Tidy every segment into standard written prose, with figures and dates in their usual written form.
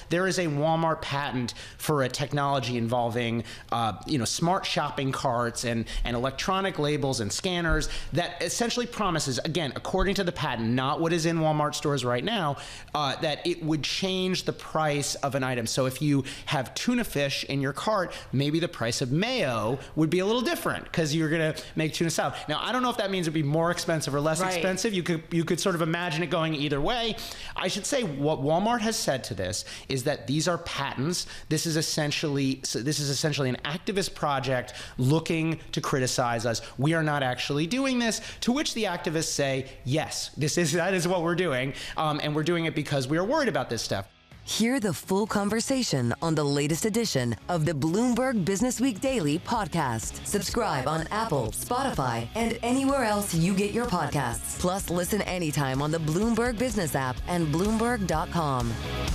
there is a Walmart patent for a technology involving smart shopping carts and electronic labels and scanners that essentially promises, again, according to the patent, not what is in Walmart stores right now, that it would change the price of an item. So if you have tuna fish in your cart, maybe the price of mayo would be a little different because you're going to make tuna salad. Now, I don't know if that means it'd be more expensive or less expensive. You could sort of imagine it going either way. I should say what Walmart has said to this is that these are patents. This is essentially an activist project looking to criticize us. We are not actually doing this. To which the activists say, yes, that is what we're doing, and we're doing it because we are worried about this stuff. Hear the full conversation on the latest edition of the Bloomberg Businessweek Daily podcast. Subscribe on Apple, Spotify, and anywhere else you get your podcasts. Plus, listen anytime on the Bloomberg Business app and Bloomberg.com.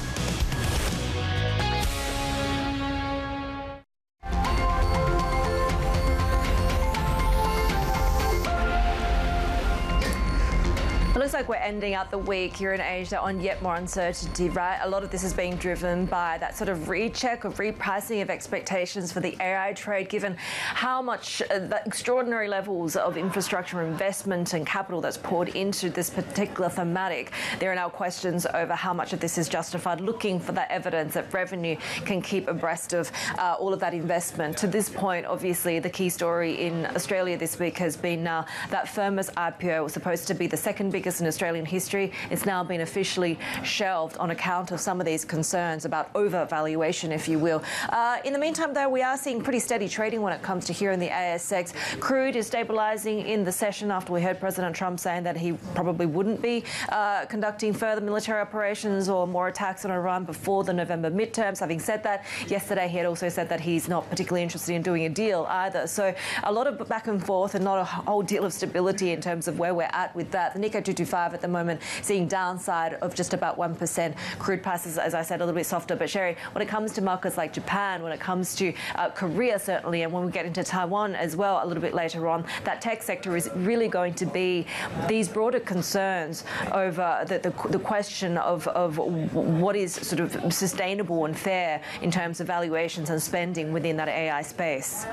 It looks like we're ending out the week here in Asia on yet more uncertainty, right? A lot of this is being driven by that sort of recheck of repricing of expectations for the AI trade, given how much the extraordinary levels of infrastructure investment and capital that's poured into this particular thematic. There are now questions over how much of this is justified, looking for that evidence that revenue can keep abreast of all of that investment. To this point, obviously, the key story in Australia this week has been that Firma's IPO was supposed to be the second biggest in Australian history. It's now been officially shelved on account of some of these concerns about overvaluation, if you will. In the meantime, though, we are seeing pretty steady trading when it comes to here in the ASX. Crude is stabilising in the session after we heard President Trump saying that he probably wouldn't be conducting further military operations or more attacks on Iran before the November midterms. Having said that, yesterday he had also said that he's not particularly interested in doing a deal either. So a lot of back and forth and not a whole deal of stability in terms of where we're at with that. The Nikkei 225 at the moment seeing downside of just about 1%. Crude prices, as I said, a little bit softer. But Sherry, when it comes to markets like Japan, when it comes to Korea certainly, and when we get into Taiwan as well a little bit later on, that tech sector is really going to be these broader concerns over the question of what is sort of sustainable and fair in terms of valuations and spending within that AI space.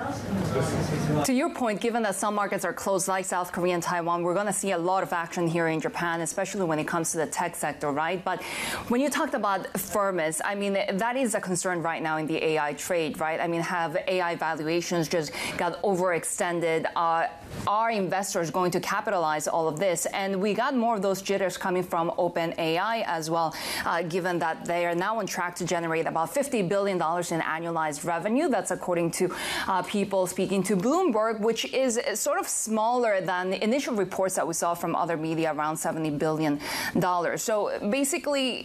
To your point, given that some markets are closed like South Korea and Taiwan, we're going to see a lot of action here in Japan, especially when it comes to the tech sector, right? But when you talked about Firmas, I mean, that is a concern right now in the AI trade, right? I mean, have AI valuations just got overextended? Are investors going to capitalize all of this? And we got more of those jitters coming from OpenAI as well, given that they are now on track to generate about $50 billion in annualized revenue. That's according to people speaking to Bloomberg, which is sort of smaller than the initial reports that we saw from other media, around $70 billion. So basically,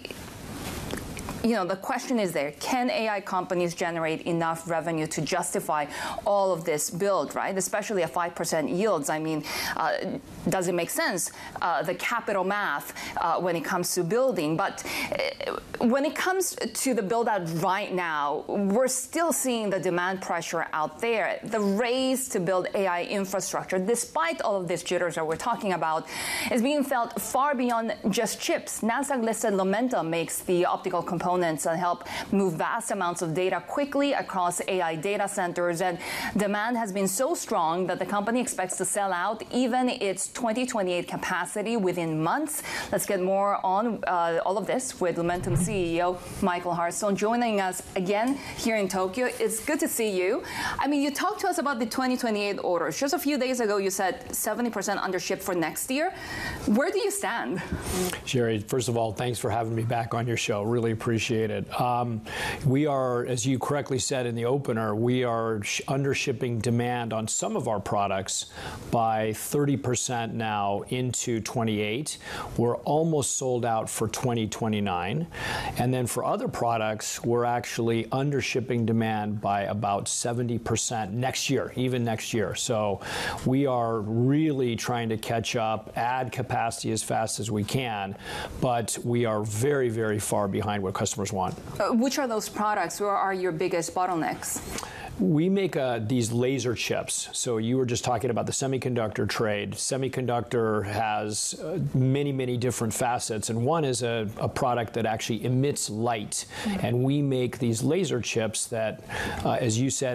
the question is there, can AI companies generate enough revenue to justify all of this build, right? Especially at 5% yields. I mean, does it make sense, the capital math, when it comes to building? But when it comes to the build out right now, we're still seeing the demand pressure out there. The race to build AI infrastructure, despite all of these jitters that we're talking about, is being felt far beyond just chips. NASDAQ-listed Lumentum makes the optical components and help move vast amounts of data quickly across AI data centers. And demand has been so strong that the company expects to sell out even its 2028 capacity within months. Let's get more on all of this with Lumentum CEO Michael Hurlstone joining us again here in Tokyo. It's good to see you. I mean, you talked to us about the 2028 orders. Just a few days ago, you said 70% undership for next year. Where do you stand? Sherry, first of all, thanks for having me back on your show. Really appreciate it. We are, as you correctly said in the opener, we are undershipping demand on some of our products by 30% now into 28. We're almost sold out for 2029. And then for other products, we're actually undershipping demand by about 70% next year, even next year. So we are really trying to catch up, add capacity as fast as we can, but we are very, very far behind what customers want. Which are those products? Where are your biggest bottlenecks? We make these laser chips. So you were just talking about the semiconductor trade. Semiconductor has many, many different facets, and one is a product that actually emits light. And we make these laser chips that, as you said,